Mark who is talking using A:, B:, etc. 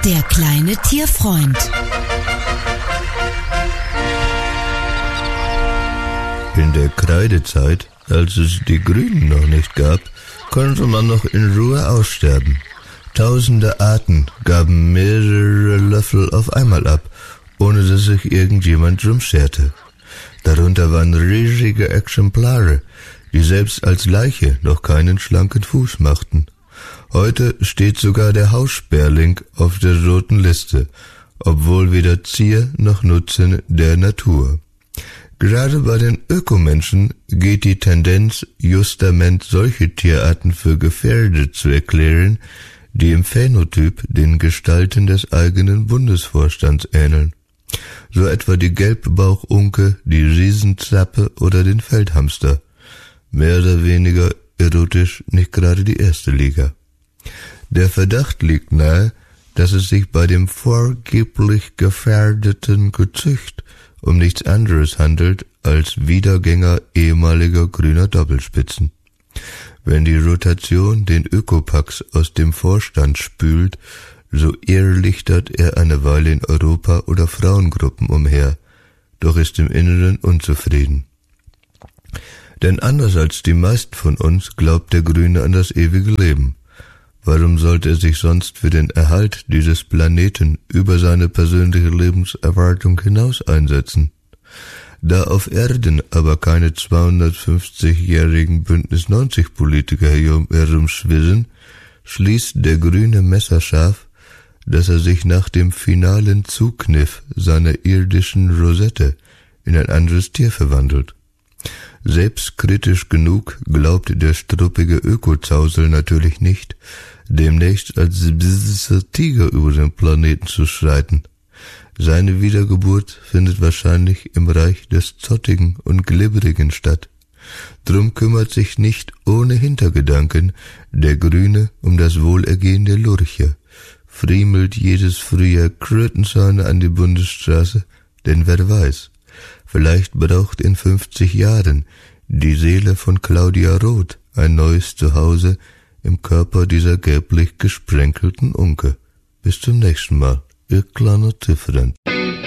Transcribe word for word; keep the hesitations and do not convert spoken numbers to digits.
A: Der kleine Tierfreund.
B: In der Kreidezeit, als es die Grünen noch nicht gab, konnte man noch in Ruhe aussterben. Tausende Arten gaben mehrere Löffel auf einmal ab, ohne dass sich irgendjemand drum scherte. Darunter waren riesige Exemplare, die selbst als Leiche noch keinen schlanken Fuß machten. Heute steht sogar der Haussperling auf der roten Liste, obwohl weder Zier noch Nutzen der Natur. Gerade bei den Ökomenschen geht die Tendenz, justament solche Tierarten für gefährdet zu erklären, die im Phänotyp den Gestalten des eigenen Bundesvorstands ähneln. So etwa die Gelbbauchunke, die Riesenzappe oder den Feldhamster. Mehr oder weniger erotisch nicht gerade die erste Liga. Der Verdacht liegt nahe, dass es sich bei dem vorgeblich gefährdeten Gezücht um nichts anderes handelt als Wiedergänger ehemaliger grüner Doppelspitzen. Wenn die Rotation den Ökopax aus dem Vorstand spült, so irrlichtert er eine Weile in Europa oder Frauengruppen umher, doch ist im Inneren unzufrieden. Denn anders als die meisten von uns glaubt der Grüne an das ewige Leben. Warum sollte er sich sonst für den Erhalt dieses Planeten über seine persönliche Lebenserwartung hinaus einsetzen? Da auf Erden aber keine zweihundertfünfzigjährigen Bündnis neunzig Politiker herumschwirren, schließt der Grüne messerscharf, dass er sich nach dem finalen Zugkniff seiner irdischen Rosette in ein anderes Tier verwandelt. Selbstkritisch genug glaubt der struppige Ökozausel natürlich nicht, demnächst als bzz Tiger über den Planeten zu schreiten. Seine Wiedergeburt findet wahrscheinlich im Reich des Zottigen und Glibberigen statt. Drum kümmert sich nicht ohne Hintergedanken der Grüne um das Wohlergehen der Lurche, friemelt jedes Frühjahr Krötenzäune an die Bundesstraße, denn wer weiß, vielleicht braucht in fünfzig Jahren die Seele von Claudia Roth ein neues Zuhause im Körper dieser gelblich gesprenkelten Unke. Bis zum nächsten Mal, ihr kleiner Tierfreund.